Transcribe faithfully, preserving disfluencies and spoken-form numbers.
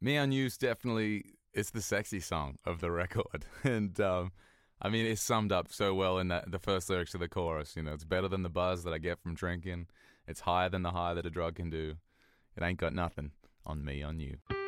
Me on You's definitely, it's the sexy song of the record. And, um, I mean, it's summed up so well in that, the first lyrics of the chorus. You know, it's better than the buzz that I get from drinking. It's higher than the high that a drug can do. It ain't got nothing on me, on you.